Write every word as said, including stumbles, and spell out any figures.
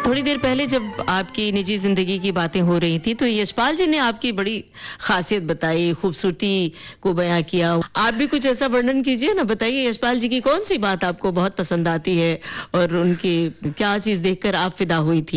थोड़ी देर पहले जब आपकी निजी जिंदगी की बातें हो रही थी तो यशपाल जी ने आपकी बड़ी खासियत बताई, खूबसूरती को बयां किया। आप भी कुछ ऐसा वर्णन कीजिए ना, बताइए यशपाल जी की कौन सी बात आपको बहुत पसंद आती है और उनकी क्या चीज देखकर आप फिदा हुई थी?